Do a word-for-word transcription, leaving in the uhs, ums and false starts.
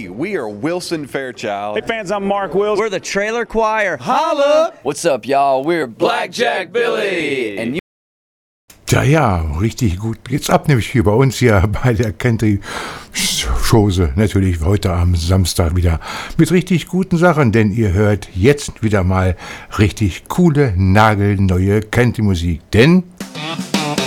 Hey, we are Wilson Fairchild. Hey fans, I'm Mark Wills. We're the Trailer Choir. Holla! What's up, y'all? We're Blackjack Billy. And you Ja, ja, richtig gut geht's ab, nämlich hier bei uns hier bei der Country-Chose. Natürlich heute am Samstag wieder mit richtig guten Sachen, denn ihr hört jetzt wieder mal richtig coole, nagelneue Country-Musik. Denn